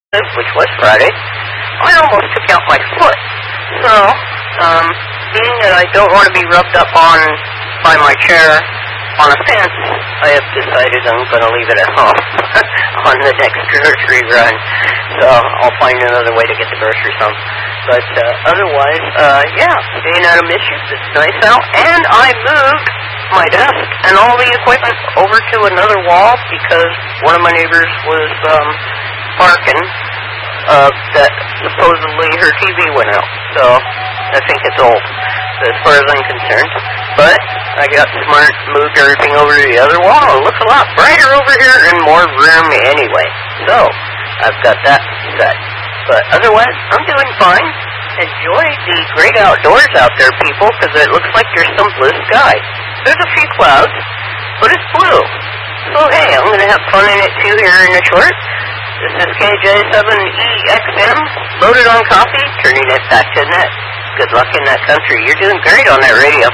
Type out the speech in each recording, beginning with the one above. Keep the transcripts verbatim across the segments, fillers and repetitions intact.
which was Friday, I almost took out my foot. So, um, being that I don't want to be rubbed up on by my chair on a fence, I have decided I'm going to leave it at home on the next grocery run. So I'll find another way to get the groceries home. But uh, otherwise, uh, yeah, staying out of mischief. It's nice out. And I moved my desk and all the equipment over to another wall because one of my neighbors was um, barking uh, that supposedly her T V went out. So I think it's old as far as I'm concerned. But I got smart, moved everything over to the other wall. It looks a lot brighter over here and more room anyway. So I've got that set. But otherwise, I'm doing fine. Enjoy the great outdoors out there, people, because it looks like there's some blue sky. There's a few clouds, but it's blue. So hey, I'm going to have fun in it too here in the short. This is K J seven E X M, loaded on coffee, turning it back to net. Good luck in that country. You're doing great on that radio.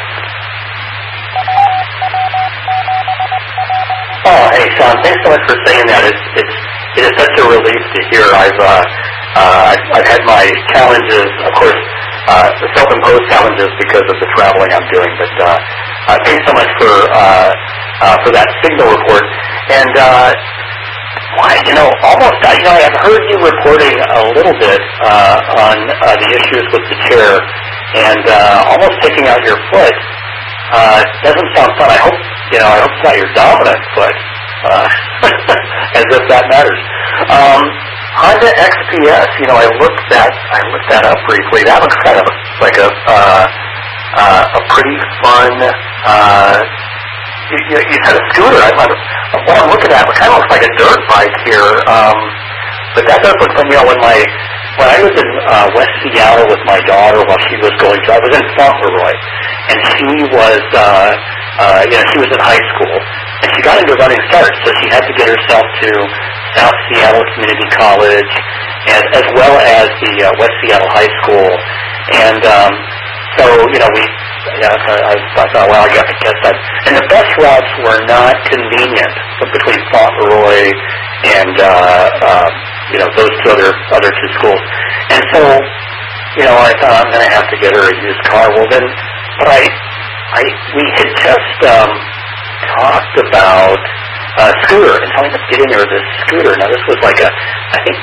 Oh, hey, Sean, thanks so much for saying that. It's, it's, it is such a relief to hear. I've, uh, uh, I've, I've had my challenges, of course, uh, self-imposed challenges because of the traveling I'm doing, but uh, uh, thanks so much for, uh, uh, for that signal report. And, uh, why, you know, almost, you know, I've heard you reporting a little bit uh, on uh, the issues with the chair, and uh, almost taking out your foot uh, doesn't sound fun. I hope, you know, I hope it's not your dominant foot, uh, as if that matters. Um, Honda X P S, you know, I looked that, I looked that up briefly. That looks kind of like a uh, uh, a pretty fun. Uh, You, you, you said a scooter. I might have, what I'm looking at, it kind of looks like a dirt bike here. Um, but that does look fun. You know, when my when I was in uh, West Seattle with my daughter while she was going to, I was in Fauntleroy, and she was, uh, uh, you know, she was in high school, and she got into running start, so she had to get herself to South Seattle Community College, and as well as the uh, West Seattle High School, and um, so you know we. Yeah, I, I thought, well, you have to guess that. And the bus routes were not convenient between Fauntleroy and, uh, uh, you know, those two other, other two schools. And so, you know, I thought I'm going to have to get her a used car. Well, then, but I, I, we had just, um, talked about a scooter and telling us getting her this scooter. Now, this was like a, I think,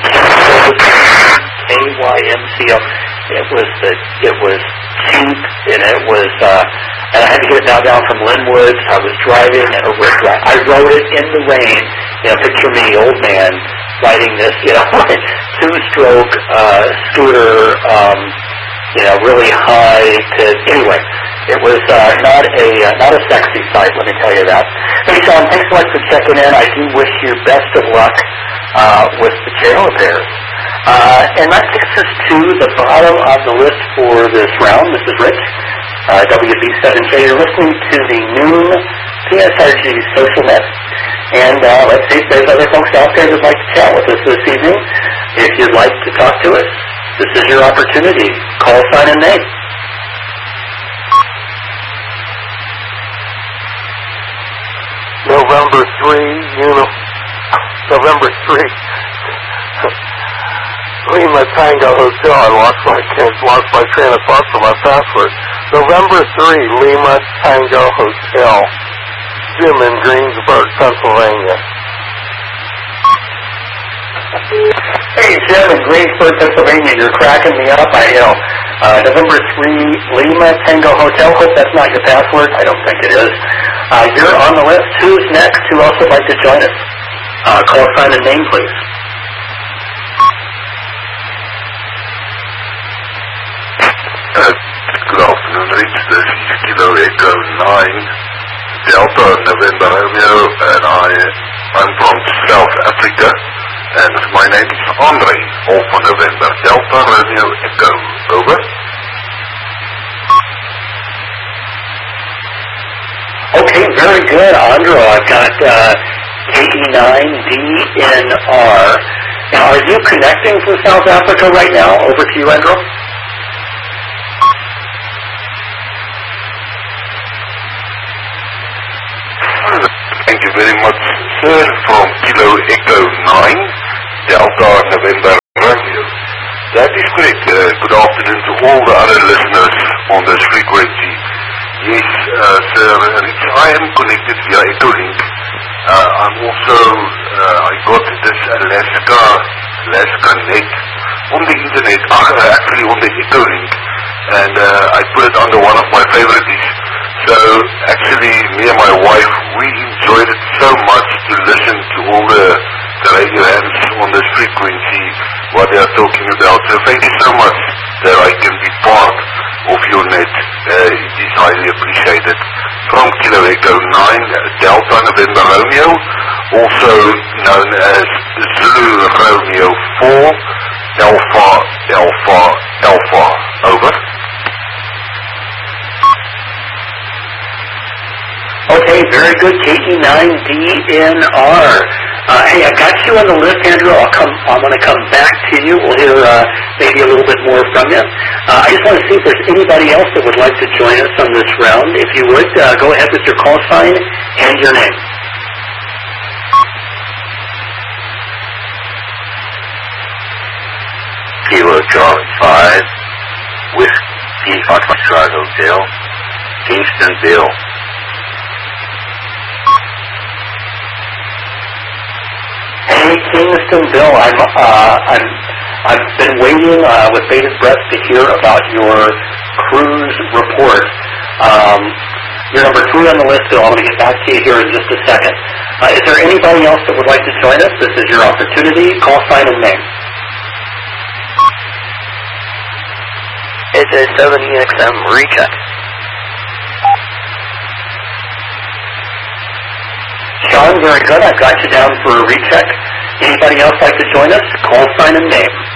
K Y M C O. It was the, it was cheap, and it was, uh, and I had to get it now down from Linwood. So I was driving, and it was, I rode it in the rain. You know, picture me, old man, riding this, you know, two-stroke uh, scooter, um, you know, really high. To, anyway, it was uh, not a uh, not a sexy sight. Let me tell you that. Hey, Sean, thanks so much for checking in. I do wish you best of luck uh, with the chair repairs. Uh, and that takes us to the bottom of the list for this round. This is Rich, uh, W B seven J. You're listening to the noon P S R G Social Net. And uh, let's see if there's other folks out there that'd like to chat with us this evening. If you'd like to talk to us, this is your opportunity. Call, sign, and name. November three, you know, November three. Lima Tango Hotel. I lost my lost my train of thought for my password. November three, Lima Tango Hotel. Jim in Greensburg, Pennsylvania. Hey, Jim in Greensburg, Pennsylvania. You're cracking me up. I know. Uh, November three, Lima Tango Hotel. Hope that's not your password. I don't think it is. Uh, you're on the list. Who's next? Who else would like to join us? Uh, call, sign, and name, please. Good afternoon, Rich. This is Kilo Echo nine, Delta November Romeo, and I, I'm from South Africa, and my name is Andre, Alpha November, Delta Romeo Echo. Over. Okay, very good, Andro. I've got uh, K E nine D N R. Now, are you connecting from South Africa right now? Over to you, Andro. Thank you very much, sir, from Kilo Echo nine, Delta November correct. Uh, good afternoon to all the other listeners on this frequency. Yes, uh, Sir Rich, I am connected via Echolink. Uh, I'm also, uh, I got this Alaska, Alaska net on the internet, uh, actually on the Echolink, and uh, I put it under one of my favorites. So actually, me and my wife, we enjoyed it so much to listen to all the, the radio hands on this frequency, what they are talking about. So thank you so much that I can be part of your net. Uh, it is highly appreciated. From Kilo Echo nine, Delta November Romeo, also known as Zulu Romeo four, Alpha, Alpha, Alpha. Over. Okay, very good. K E nine D N R. Uh, hey, I got you on the list, Andrew. I'll come. I'm going to come back to you. We'll hear uh, maybe a little bit more from you. Uh, I just want to see if there's anybody else that would like to join us on this round. If you would, uh, go ahead with your call sign and your name. Kilo Charlie five, Whiskey Foxtrot Hotel, Kingston Bill. Hey, Kingston Bill, I'm, uh, I'm, I've been waiting uh, with bated breath to hear about your cruise report. Um, you're number three on the list, Bill. I'm going to get back to you here in just a second. Uh, is there anybody else that would like to join us? This is your opportunity. Call sign and name. It's a seven E X M recheck. Sean, very good. I've got you down for a recheck. Anybody else like to join us? Call sign and name.